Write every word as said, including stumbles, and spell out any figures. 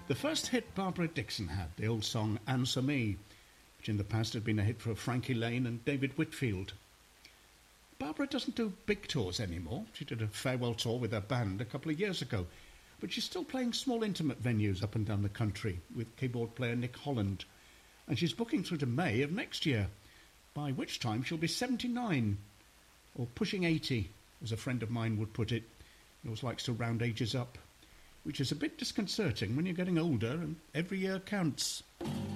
The first hit Barbara Dixon had, the old song Answer Me, which in the past had been a hit for Frankie Lane and David Whitfield. Barbara doesn't do big tours anymore. She did a farewell tour with her band a couple of years ago, but she's still playing small intimate venues up and down the country with keyboard player Nick Holland, and she's booking through to May of next year, by which time she'll be seventy-nine, or pushing eighty, as a friend of mine would put it. He always likes to round ages up, which is a bit disconcerting when you're getting older and every year counts.